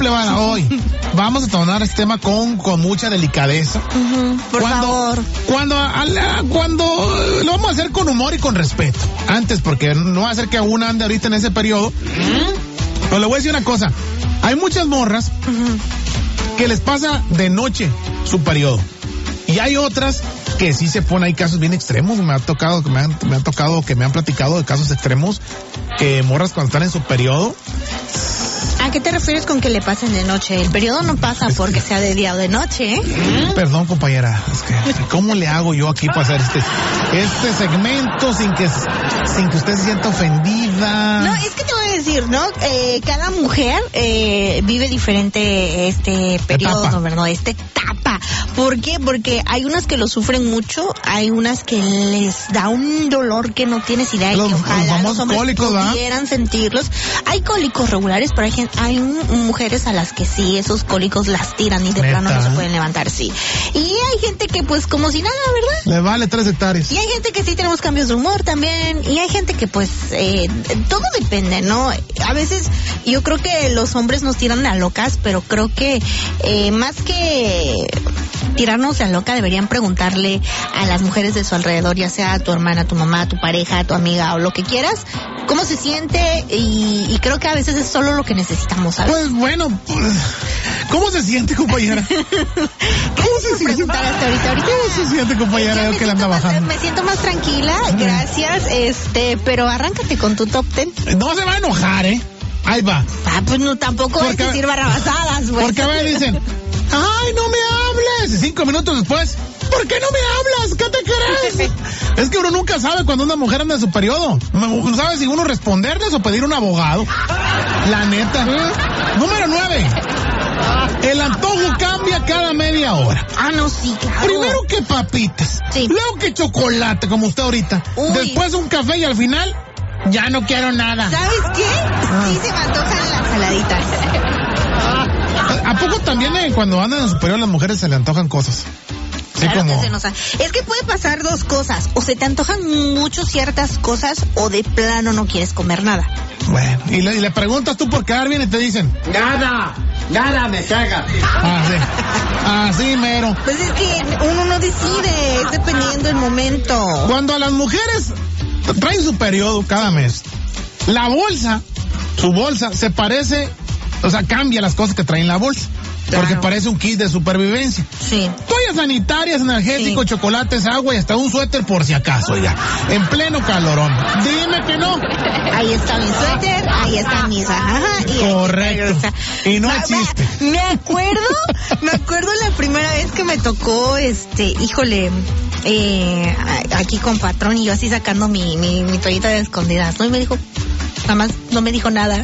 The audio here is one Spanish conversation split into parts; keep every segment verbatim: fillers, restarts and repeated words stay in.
plebada, hoy vamos a tomar este tema con, con mucha delicadeza. Uh-huh, por cuando, favor. Cuando, a la, cuando lo vamos a hacer con humor y con respeto. Antes, porque no va a ser que una ande ahorita en ese periodo. Uh-huh. Pero le voy a decir una cosa. Hay muchas morras uh-huh. que les pasa de noche su periodo. Y hay otras que sí se ponen, hay casos bien extremos. Me ha tocado, me han, me han tocado, que me han platicado de casos extremos, que morras cuando están en su periodo. ¿A qué te refieres con que le pasen de noche? El periodo no pasa es porque que... sea de día o de noche, ¿eh? Perdón, compañera, es que, ¿cómo le hago yo aquí para hacer este, este segmento sin que, sin que usted se sienta ofendida? No, es que te voy a decir, ¿no? Eh, cada mujer eh, vive diferente este periodo, etapa. ¿verdad? Esta etapa. ¿Por qué? Porque hay unas que lo sufren mucho, hay unas que les da un dolor que no tienes idea, los, y que ojalá los, los hombres cólicos, pudieran sentirlos. Hay cólicos regulares, pero hay, gente, hay un, mujeres a las que sí, esos cólicos las tiran y de ¿Neta? plano no se pueden levantar, sí. Y hay gente que pues como si nada, ¿verdad? Le vale tres hectáreas. Y hay gente que sí tenemos cambios de humor también, y hay gente que pues eh, todo depende, ¿no? A veces yo creo que los hombres nos tiran a locas, pero creo que eh, más que tirarnos a loca deberían preguntarle a las mujeres de su alrededor, ya sea a tu hermana, a tu mamá, a tu pareja, a tu amiga o lo que quieras, cómo se siente, y, y creo que a veces es solo lo que necesitamos, ¿sabes? Pues bueno, ¿cómo se siente, compañera? ¿Cómo se siente? Hasta ahorita, ahorita. ¿Cómo se siente, compañera? Me, que la anda más, bajando. me siento más tranquila, gracias, este, pero arráncate con tu top ten. No se va a enojar, ¿eh? Ahí va. Ah, pues no, tampoco es decir barrabasadas, güey. Porque a ver, dicen, ay, no me hables. Y cinco minutos después, ¿por qué no me hablas? ¿Qué te crees? Es que uno nunca sabe cuando una mujer anda en su periodo. No sabe si uno responderles o pedir un abogado. La neta. ¿Mm? Número nueve. El antojo cambia cada media hora. Ah, no, sí, claro. Primero que papitas. Sí. Luego que chocolate, como usted ahorita. Uy. Después un café y al final, ya no quiero nada. ¿Sabes qué? Ah. Sí se me antojan las saladitas. ¿A poco también eh, cuando andan en su periodo a las mujeres se le antojan cosas? Sí, claro como... que se nos... Es que puede pasar dos cosas. O se te antojan mucho ciertas cosas o de plano no quieres comer nada. Bueno, y le, y le preguntas tú por quedar bien y te dicen... Nada, nada me caga. Así, así mero. Pues es que uno no decide, es dependiendo del momento. Cuando a las mujeres traen su periodo cada mes, la bolsa, su bolsa, se parece... O sea, cambia las cosas que traen la bolsa. Claro. Porque parece un kit de supervivencia. Sí. Toallas sanitarias, energéticos, sí. Chocolates, agua y hasta un suéter por si acaso ya. En pleno calorón. Dime que no. Ahí está mi suéter, ahí está mi ajá. Y correcto. Y no existe. Me acuerdo, me acuerdo la primera vez que me tocó, este, híjole, eh, aquí con patrón y yo así sacando mi, mi, mi toallita de escondidas, ¿no? Y me dijo, nada más no me dijo nada.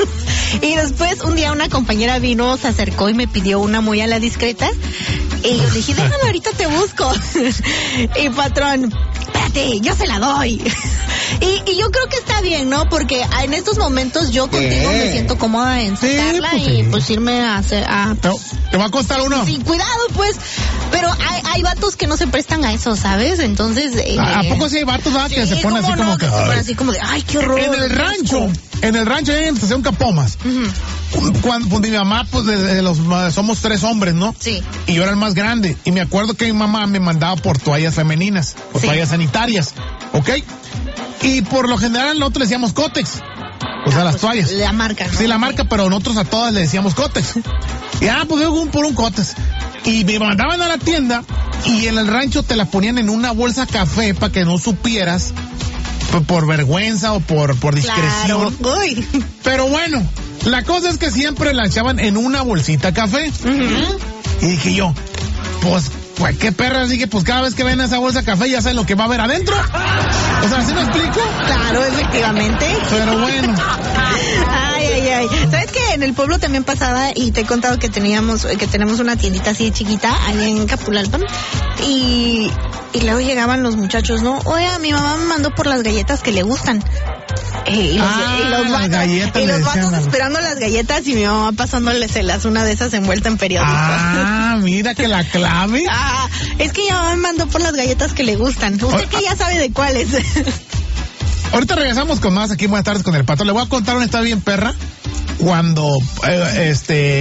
Y después un día una compañera vino, se acercó y me pidió una muy a la discreta. Y yo le dije, déjame, ahorita te busco. Y patrón, espérate, yo se la doy. Y, y yo creo que está bien, ¿no? Porque en estos momentos yo contigo me siento cómoda en sacarla, sí, pues, y sí. pues irme a hacer... A, ¿Te, ¿Te va a costar uno? Sin cuidado, pues. Pero hay, hay vatos que no se prestan a eso, ¿sabes? Entonces... Eh, ¿A, ¿A poco sí hay vatos ah, sí, que se ponen así no, como que... que se ponen así como de, ay, qué horror. En el rancho, en el rancho hay en Estación Capomas. Uh-huh. Cuando, cuando mi mamá, pues de, de los, somos tres hombres, ¿no? Sí. Y yo era el más grande. Y me acuerdo que mi mamá me mandaba por toallas femeninas, por sí. toallas sanitarias, ¿ok? Y por lo general nosotros le decíamos Cotex. O sea, ah, las pues, toallas. La marca, ¿no? Sí, la marca, pero nosotros a todas le decíamos Cotex. Y ah, pues yo un por un Cotex. Y me mandaban a la tienda y en el rancho te la ponían en una bolsa café para que no supieras por, por vergüenza o por, por discreción. Claro. Uy. Pero bueno, la cosa es que siempre la echaban en una bolsita café. Uh-huh. Y dije yo, pues, pues qué perra, así que pues cada vez que ven esa bolsa café ya saben lo que va a haber adentro. O sea, ¿sí me explico? Claro, efectivamente. Pero bueno. Ay, ay, ay. ¿Sabes qué? En el pueblo también pasaba, y te he contado que teníamos, que tenemos una tiendita así chiquita, ahí en Capulalpan, y, y luego llegaban los muchachos, ¿no? Oye, mi mamá me mandó por las galletas que le gustan. Eh, y los, ah, y los vatos, galletas y los vatos a... esperando las galletas y mi mamá pasándoles una de esas envuelta en periódico. Ah, mira que la clave. Ah, es que mi mamá me mandó por las galletas que le gustan. Usted que ya sabe de cuáles. Ahorita regresamos con más aquí. Buenas tardes con el Pato. Le voy a contar una historia bien perra. Cuando, eh, este...